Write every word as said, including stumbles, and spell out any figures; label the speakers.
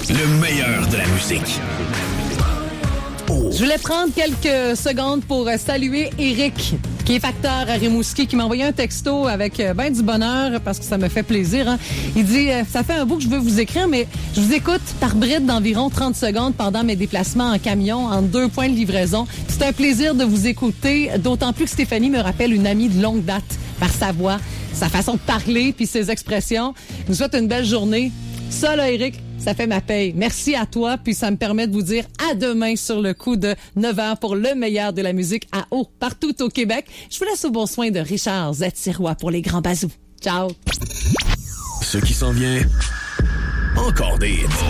Speaker 1: Le meilleur de la musique. Oh.
Speaker 2: Je voulais prendre quelques secondes pour saluer Eric, qui est facteur à Rimouski, qui m'a envoyé un texto avec ben du bonheur parce que ça me fait plaisir. Hein. Il dit « Ça fait un bout que je veux vous écrire, mais je vous écoute par bride d'environ trente secondes pendant mes déplacements en camion en deux points de livraison. C'est un plaisir de vous écouter, d'autant plus que Stéphanie me rappelle une amie de longue date par sa voix, sa façon de parler puis ses expressions. Je vous souhaite une belle journée. Ça, là, Eric, ça fait ma paye. Merci à toi, puis ça me permet de vous dire à demain sur le coup de neuf heures pour le meilleur de la musique à eau partout au Québec. Je vous laisse au bon soin de Richard Z-Sirois pour les grands bazous. Ciao!
Speaker 1: Ce qui s'en vient, encore des hits.